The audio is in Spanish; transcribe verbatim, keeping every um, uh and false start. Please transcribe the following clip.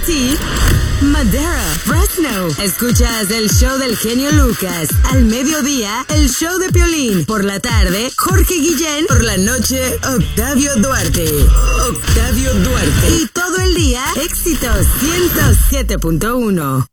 ti, Madera, Fresno. Escuchas el show del genio Lucas. Al mediodía, el show de Piolín. Por la tarde, Jorge Guillén. Por la noche, Octavio Duarte. Octavio Duarte. Y todo el día, éxitos ciento siete punto uno.